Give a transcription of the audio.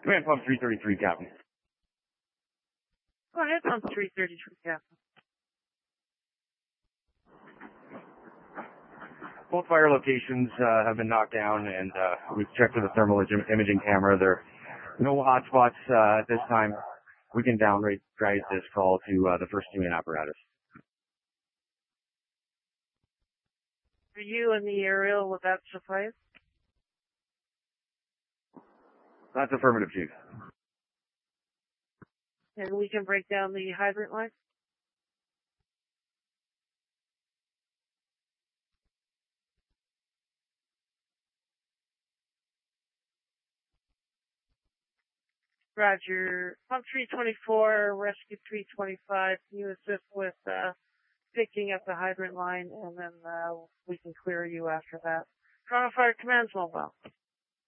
Command Pump 333, Captain. Go ahead, Pump 333, Captain. Both fire locations have been knocked down, and we've checked with the thermal imaging camera. There are no hotspots at this time. We can downgrade this call to the first unit apparatus. For you and the aerial, would that suffice? That's affirmative, Chief. And we can break down the hydrant line? Roger. Pump 324, Rescue 325. Can you assist with picking up the hydrant line, and then we can clear you after that. Toronto Fire Command's mobile.